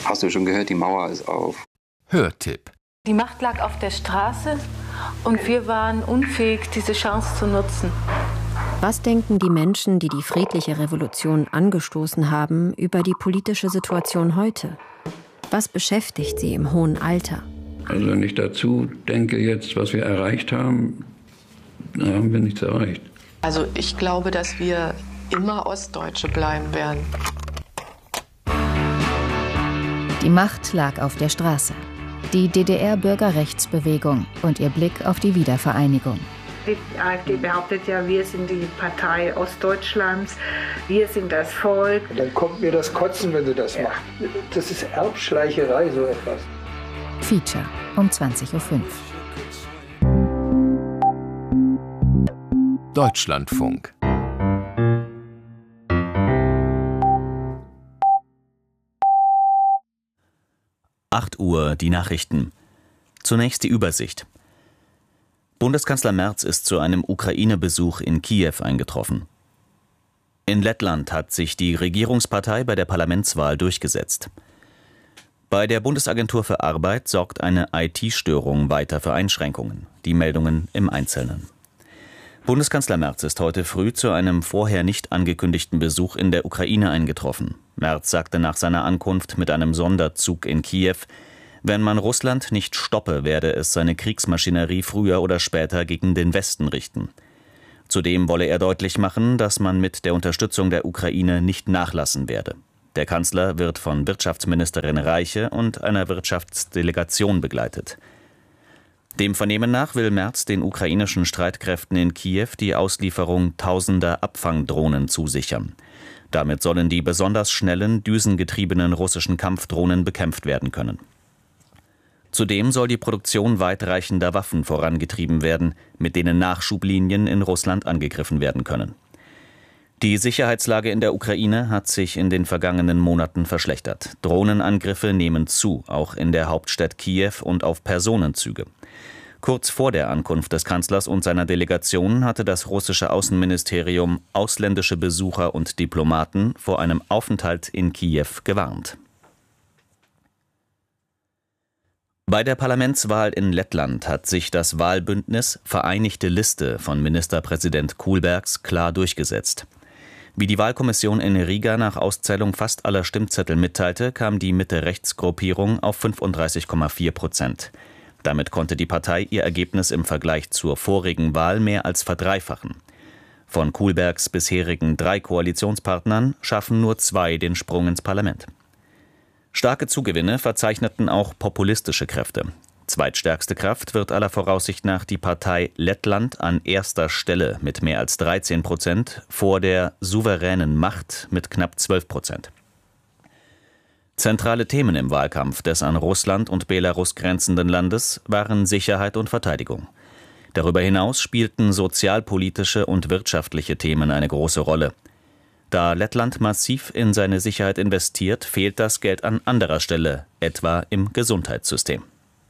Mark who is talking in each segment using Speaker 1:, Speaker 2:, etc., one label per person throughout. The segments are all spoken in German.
Speaker 1: Hast du schon gehört, die Mauer ist auf.
Speaker 2: Hörtipp.
Speaker 3: Die Macht lag auf der Straße und wir waren unfähig, diese Chance zu nutzen.
Speaker 4: Was denken die Menschen, die die friedliche Revolution angestoßen haben, über die politische Situation heute? Was beschäftigt sie im hohen Alter?
Speaker 5: Also wenn ich dazu denke jetzt, was wir erreicht haben, da haben wir nichts erreicht.
Speaker 6: Also ich glaube, dass wir immer Ostdeutsche bleiben werden.
Speaker 7: Die Macht lag auf der Straße. Die DDR-Bürgerrechtsbewegung und ihr Blick auf die Wiedervereinigung.
Speaker 8: Die AfD behauptet ja, wir sind die Partei Ostdeutschlands, wir sind das Volk.
Speaker 9: Dann kommt mir das Kotzen, wenn du das machst. Das ist Erbschleicherei, so etwas.
Speaker 7: Feature um 20:05 Uhr.
Speaker 2: Deutschlandfunk.
Speaker 10: Uhr, die Nachrichten. Zunächst die Übersicht. Bundeskanzler Merz ist zu einem Ukraine-Besuch in Kiew eingetroffen. In Lettland hat sich die Regierungspartei bei der Parlamentswahl durchgesetzt. Bei der Bundesagentur für Arbeit sorgt eine IT-Störung weiter für Einschränkungen. Die Meldungen im Einzelnen. Bundeskanzler Merz ist heute früh zu einem vorher nicht angekündigten Besuch in der Ukraine eingetroffen. Merz sagte nach seiner Ankunft mit einem Sonderzug in Kiew, wenn man Russland nicht stoppe, werde es seine Kriegsmaschinerie früher oder später gegen den Westen richten. Zudem wolle er deutlich machen, dass man mit der Unterstützung der Ukraine nicht nachlassen werde. Der Kanzler wird von Wirtschaftsministerin Reiche und einer Wirtschaftsdelegation begleitet. Dem Vernehmen nach will Merz den ukrainischen Streitkräften in Kiew die Auslieferung tausender Abfangdrohnen zusichern. Damit sollen die besonders schnellen, düsengetriebenen russischen Kampfdrohnen bekämpft werden können. Zudem soll die Produktion weitreichender Waffen vorangetrieben werden, mit denen Nachschublinien in Russland angegriffen werden können. Die Sicherheitslage in der Ukraine hat sich in den vergangenen Monaten verschlechtert. Drohnenangriffe nehmen zu, auch in der Hauptstadt Kiew und auf Personenzüge. Kurz vor der Ankunft des Kanzlers und seiner Delegation hatte das russische Außenministerium ausländische Besucher und Diplomaten vor einem Aufenthalt in Kiew gewarnt. Bei der Parlamentswahl in Lettland hat sich das Wahlbündnis Vereinigte Liste von Ministerpräsident Kullbergs klar durchgesetzt. Wie die Wahlkommission in Riga nach Auszählung fast aller Stimmzettel mitteilte, kam die Mitte-Rechts-Gruppierung auf 35,4%. Damit konnte die Partei ihr Ergebnis im Vergleich zur vorigen Wahl mehr als verdreifachen. Von Kullbergs bisherigen 3 Koalitionspartnern schaffen nur 2 den Sprung ins Parlament. Starke Zugewinne verzeichneten auch populistische Kräfte. Zweitstärkste Kraft wird aller Voraussicht nach die Partei Lettland an erster Stelle mit mehr als 13%, vor der souveränen Macht mit knapp 12%. Zentrale Themen im Wahlkampf des an Russland und Belarus grenzenden Landes waren Sicherheit und Verteidigung. Darüber hinaus spielten sozialpolitische und wirtschaftliche Themen eine große Rolle. Da Lettland massiv in seine Sicherheit investiert, fehlt das Geld an anderer Stelle, etwa im Gesundheitssystem.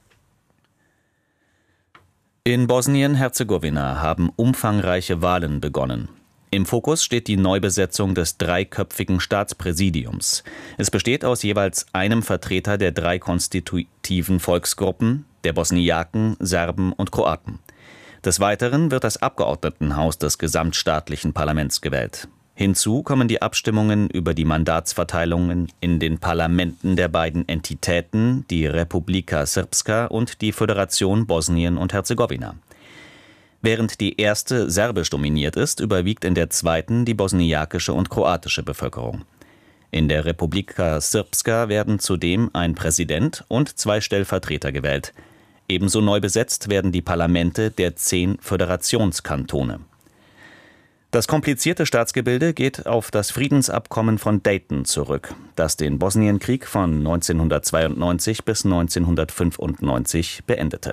Speaker 10: In Bosnien-Herzegowina haben umfangreiche Wahlen begonnen. Im Fokus steht die Neubesetzung des 3-köpfigen Staatspräsidiums. Es besteht aus jeweils einem Vertreter der 3 konstitutiven Volksgruppen, der Bosniaken, Serben und Kroaten. Des Weiteren wird das Abgeordnetenhaus des gesamtstaatlichen Parlaments gewählt. Hinzu kommen die Abstimmungen über die Mandatsverteilungen in den Parlamenten der beiden Entitäten, die Republika Srpska und die Föderation Bosnien und Herzegowina. Während die erste serbisch dominiert ist, überwiegt in der zweiten die bosniakische und kroatische Bevölkerung. In der Republika Srpska werden zudem ein Präsident und 2 Stellvertreter gewählt. Ebenso neu besetzt werden die Parlamente der 10 Föderationskantone. Das komplizierte Staatsgebilde geht auf das Friedensabkommen von Dayton zurück, das den Bosnienkrieg von 1992 bis 1995 beendete.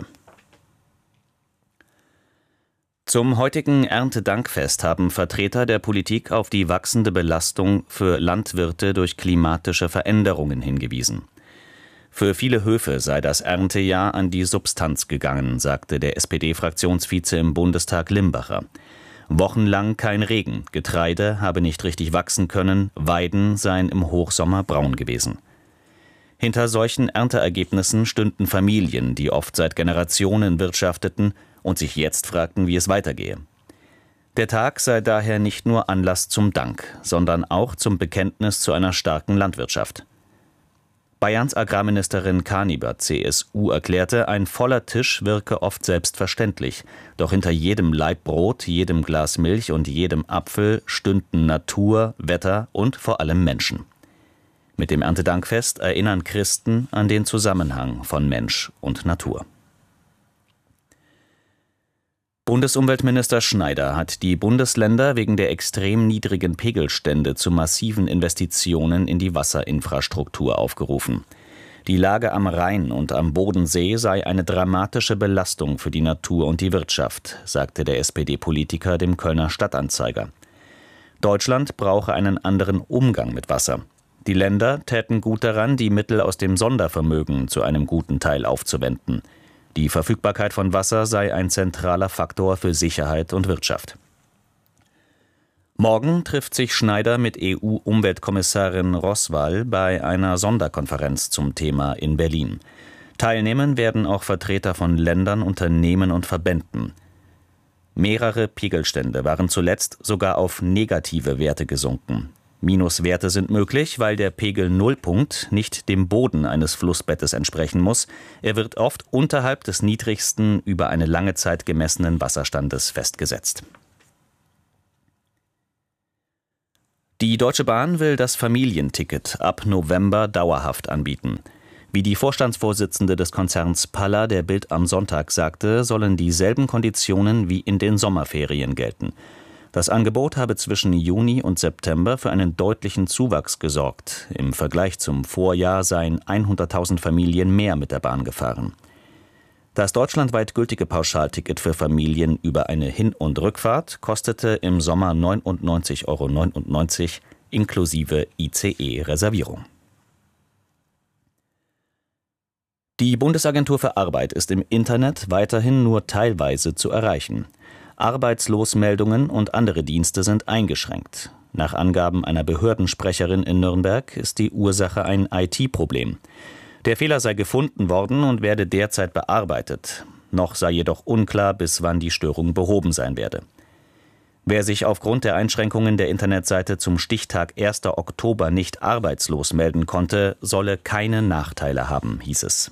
Speaker 10: Zum heutigen Erntedankfest haben Vertreter der Politik auf die wachsende Belastung für Landwirte durch klimatische Veränderungen hingewiesen. Für viele Höfe sei das Erntejahr an die Substanz gegangen, sagte der SPD-Fraktionsvize im Bundestag Limbacher. Wochenlang kein Regen, Getreide habe nicht richtig wachsen können, Weiden seien im Hochsommer braun gewesen. Hinter solchen Ernteergebnissen stünden Familien, die oft seit Generationen wirtschafteten und sich jetzt fragten, wie es weitergehe. Der Tag sei daher nicht nur Anlass zum Dank, sondern auch zum Bekenntnis zu einer starken Landwirtschaft. Bayerns Agrarministerin Kaniber, CSU, erklärte, ein voller Tisch wirke oft selbstverständlich. Doch hinter jedem Laib Brot, jedem Glas Milch und jedem Apfel stünden Natur, Wetter und vor allem Menschen. Mit dem Erntedankfest erinnern Christen an den Zusammenhang von Mensch und Natur. Bundesumweltminister Schneider hat die Bundesländer wegen der extrem niedrigen Pegelstände zu massiven Investitionen in die Wasserinfrastruktur aufgerufen. Die Lage am Rhein und am Bodensee sei eine dramatische Belastung für die Natur und die Wirtschaft, sagte der SPD-Politiker dem Kölner Stadtanzeiger. Deutschland brauche einen anderen Umgang mit Wasser. Die Länder täten gut daran, die Mittel aus dem Sondervermögen zu einem guten Teil aufzuwenden. Die Verfügbarkeit von Wasser sei ein zentraler Faktor für Sicherheit und Wirtschaft. Morgen trifft sich Schneider mit EU-Umweltkommissarin Roswall bei einer Sonderkonferenz zum Thema in Berlin. Teilnehmen werden auch Vertreter von Ländern, Unternehmen und Verbänden. Mehrere Pegelstände waren zuletzt sogar auf negative Werte gesunken. Minuswerte sind möglich, weil der Pegel-Nullpunkt nicht dem Boden eines Flussbettes entsprechen muss. Er wird oft unterhalb des niedrigsten über eine lange Zeit gemessenen Wasserstandes festgesetzt. Die Deutsche Bahn will das Familienticket ab November dauerhaft anbieten. Wie die Vorstandsvorsitzende des Konzerns Palla der Bild am Sonntag sagte, sollen dieselben Konditionen wie in den Sommerferien gelten. Das Angebot habe zwischen Juni und September für einen deutlichen Zuwachs gesorgt. Im Vergleich zum Vorjahr seien 100.000 Familien mehr mit der Bahn gefahren. Das deutschlandweit gültige Pauschalticket für Familien über eine Hin- und Rückfahrt kostete im Sommer 99,99 € inklusive ICE-Reservierung. Die Bundesagentur für Arbeit ist im Internet weiterhin nur teilweise zu erreichen. Arbeitslosmeldungen und andere Dienste sind eingeschränkt. Nach Angaben einer Behördensprecherin in Nürnberg ist die Ursache ein IT-Problem. Der Fehler sei gefunden worden und werde derzeit bearbeitet. Noch sei jedoch unklar, bis wann die Störung behoben sein werde. Wer sich aufgrund der Einschränkungen der Internetseite zum Stichtag 1. Oktober nicht arbeitslos melden konnte, solle keine Nachteile haben, hieß es.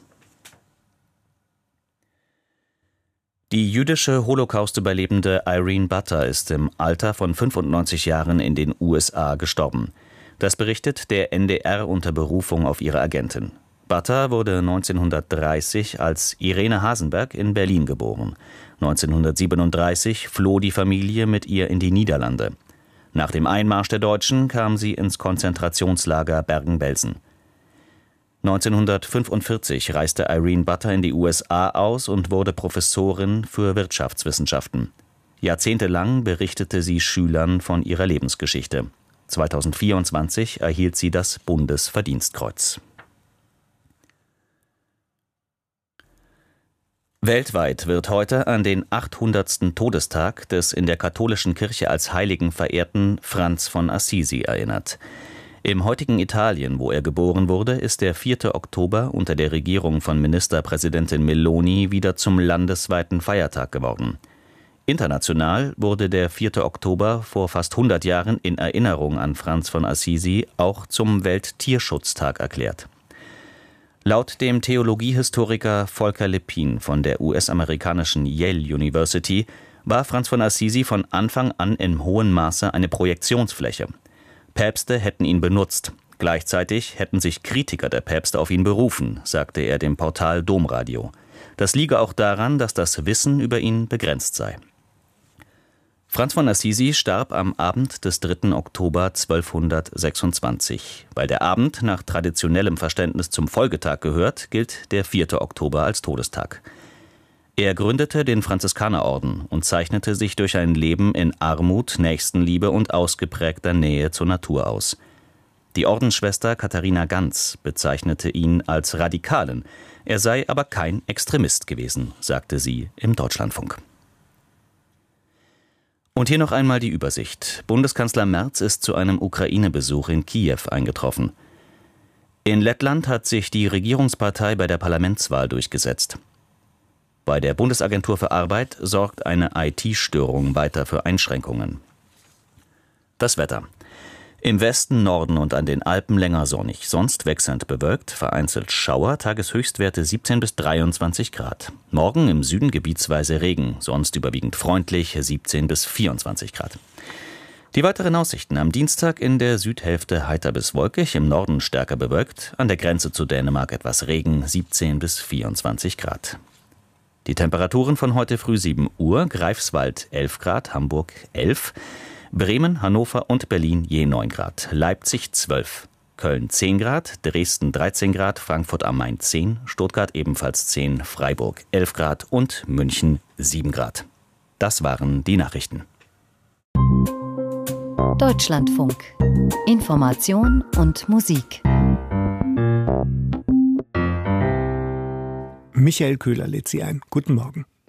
Speaker 10: Die jüdische Holocaust-Überlebende Irene Butter ist im Alter von 95 Jahren in den USA gestorben. Das berichtet der NDR unter Berufung auf ihre Agentin. Butter wurde 1930 als Irene Hasenberg in Berlin geboren. 1937 floh die Familie mit ihr in die Niederlande. Nach dem Einmarsch der Deutschen kam sie ins Konzentrationslager Bergen-Belsen. 1945 reiste Irene Butter in die USA aus und wurde Professorin für Wirtschaftswissenschaften. Jahrzehntelang berichtete sie Schülern von ihrer Lebensgeschichte. 2024 erhielt sie das Bundesverdienstkreuz. Weltweit wird heute an den 800. Todestag des in der katholischen Kirche als Heiligen verehrten Franz von Assisi erinnert. Im heutigen Italien, wo er geboren wurde, ist der 4. Oktober unter der Regierung von Ministerpräsidentin Meloni wieder zum landesweiten Feiertag geworden. International wurde der 4. Oktober vor fast 100 Jahren in Erinnerung an Franz von Assisi auch zum Welttierschutztag erklärt. Laut dem Theologiehistoriker Volker Lepin von der US-amerikanischen Yale University war Franz von Assisi von Anfang an in hohem Maße eine Projektionsfläche. Päpste hätten ihn benutzt. Gleichzeitig hätten sich Kritiker der Päpste auf ihn berufen, sagte er dem Portal Domradio. Das liege auch daran, dass das Wissen über ihn begrenzt sei. Franz von Assisi starb am Abend des 3. Oktober 1226. Weil der Abend nach traditionellem Verständnis zum Folgetag gehört, gilt der 4. Oktober als Todestag. Er gründete den Franziskanerorden und zeichnete sich durch ein Leben in Armut, Nächstenliebe und ausgeprägter Nähe zur Natur aus. Die Ordensschwester Katharina Ganz bezeichnete ihn als Radikalen. Er sei aber kein Extremist gewesen, sagte sie im Deutschlandfunk. Und hier noch einmal die Übersicht. Bundeskanzler Merz ist zu einem Ukraine-Besuch in Kiew eingetroffen. In Lettland hat sich die Regierungspartei bei der Parlamentswahl durchgesetzt. Bei der Bundesagentur für Arbeit sorgt eine IT-Störung weiter für Einschränkungen. Das Wetter. Im Westen, Norden und an den Alpen länger sonnig, sonst wechselnd bewölkt, vereinzelt Schauer, Tageshöchstwerte 17 bis 23 Grad. Morgen im Süden gebietsweise Regen, sonst überwiegend freundlich, 17 bis 24 Grad. Die weiteren Aussichten: am Dienstag in der Südhälfte heiter bis wolkig, im Norden stärker bewölkt, an der Grenze zu Dänemark etwas Regen, 17 bis 24 Grad. Die Temperaturen von heute früh 7 Uhr, Greifswald 11 Grad, Hamburg 11, Bremen, Hannover und Berlin je 9 Grad, Leipzig 12, Köln 10 Grad, Dresden 13 Grad, Frankfurt am Main 10, Stuttgart ebenfalls 10, Freiburg 11 Grad und München 7 Grad. Das waren die Nachrichten.
Speaker 7: Deutschlandfunk. Information und Musik.
Speaker 11: Michael Köhler lädt Sie ein. Guten Morgen.